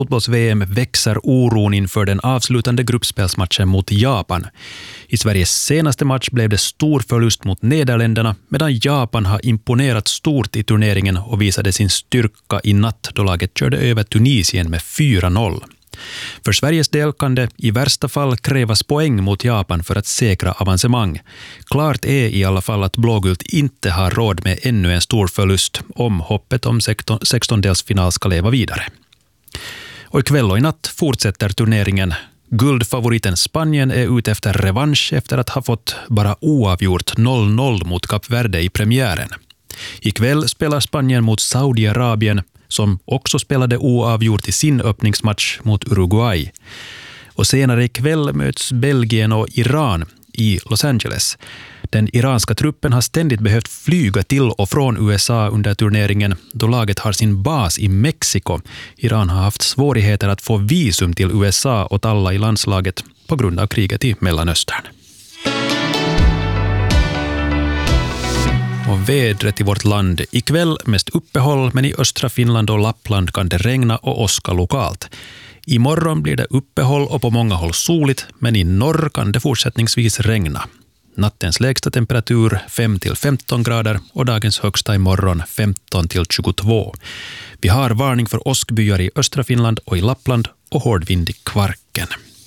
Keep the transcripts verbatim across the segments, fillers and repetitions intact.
Fotbolls-V M växer oron inför den avslutande gruppspelsmatchen mot Japan. I Sveriges senaste match blev det stor förlust mot Nederländerna, medan Japan har imponerat stort i turneringen och visade sin styrka i natt då laget körde över Tunisien med fyra noll. För Sveriges del kan det i värsta fall krävas poäng mot Japan för att säkra avancemang. Klart är i alla fall att blågult inte har råd med ännu en stor förlust om hoppet om sextondelsfinal ska leva vidare. Och ikväll och i natt fortsätter turneringen. Guldfavoriten Spanien är ute efter revansch efter att ha fått bara oavgjort noll noll mot Kap Verde i premiären. Ikväll spelar Spanien mot Saudiarabien, som också spelade oavgjort i sin öppningsmatch mot Uruguay. Och senare ikväll möts Belgien och Iran i Los Angeles. Den iranska truppen har ständigt behövt flyga till och från U S A under turneringen då laget har sin bas i Mexiko. Iran har haft svårigheter att få visum till U S A åt alla i landslaget på grund av kriget i Mellanöstern. Och vädret i vårt land. Ikväll mest uppehåll, men i östra Finland och Lappland kan det regna och åska lokalt. Imorgon blir det uppehåll och på många håll soligt, men i norr kan det fortsättningsvis regna. Nattens lägsta temperatur fem till femton grader och dagens högsta imorgon femton till tjugotvå. Vi har varning för åskbyar i östra Finland och i Lappland och hårdvind i Kvarken.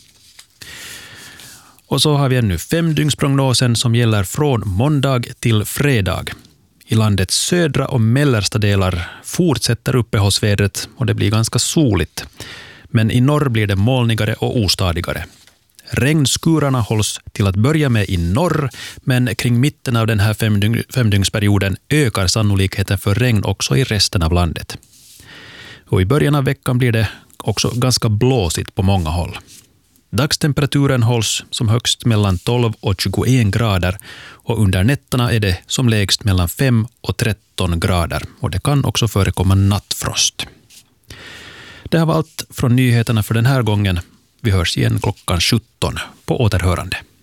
Och så har vi ännu femdygnsprognosen som gäller från måndag till fredag. I landets södra och mellersta delar fortsätter uppehållsvädret och det blir ganska soligt. Men i norr blir det molnigare och ostadigare. Regnskurarna hålls till att börja med i norr, men kring mitten av den här femdygn, femdygnsperioden ökar sannolikheten för regn också i resten av landet. Och i början av veckan blir det också ganska blåsigt på många håll. Dagstemperaturen hålls som högst mellan tolv och tjugoen grader och under nätterna är det som lägst mellan fem och tretton grader och det kan också förekomma nattfrost. Det här var allt från nyheterna för den här gången. Vi hörs igen klockan sjutton på återhörande.